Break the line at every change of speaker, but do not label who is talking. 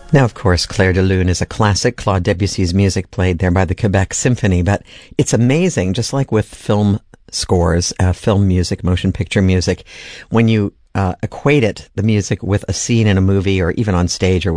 Now, of course, Clair de Lune is a classic. Claude Debussy's music played there by the Quebec Symphony. But it's amazing, just like with film scores, film music, motion picture music, when you equate it, the music, with a scene in a movie or even on stage or